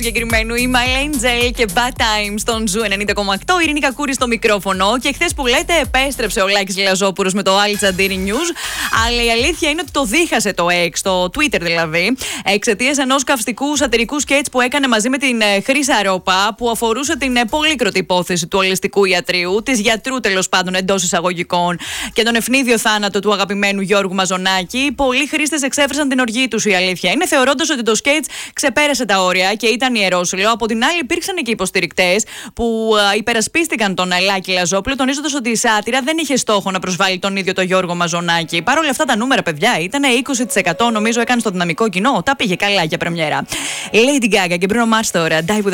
Συγκεκριμένου η My Angel και Bad Time στον Ζου 90,8. Η Ειρήνη Κακούρη στο μικρόφωνο. Και χθες που λέτε, επέστρεψε ο Λάκης Λαζόπουλος με το Al Jazeera News. Αλλά η αλήθεια είναι ότι το δίχασε το X, το Twitter δηλαδή, εξαιτίας ενός καυστικού σατυρικού σκέτς που έκανε μαζί με την Χρύσα Ρόπα, που αφορούσε την πολύκροτη υπόθεση του ολιστικού ιατρίου, της γιατρού τέλος πάντων εντός εισαγωγικών, και τον ευνίδιο θάνατο του αγαπημένου Γιώργου Μαζονάκη. Πολλοί χρήστες εξέφρασαν την οργή τους, η αλήθεια είναι, θεωρώντας ότι το σκέτς ξεπέρασε τα όρια και ήταν ιερόσυλο. Από την άλλη, υπήρξαν και υποστηρικτές που υπερασπίστηκαν τον Λάκη Λαζόπουλο, τονίζοντας ότι η σάτυρα δεν είχε στόχο να προσβάλλει τον ίδιο τον Γιώργο Μαζονάκη. Παρ' όλα αυτά, τα νούμερα, παιδιά, ήταν 20% νομίζω έκανε στο δυναμικό κοινό. Τα πήγε καλά για πρεμιέρα. Lady Gaga και Bruno Mars τώρα.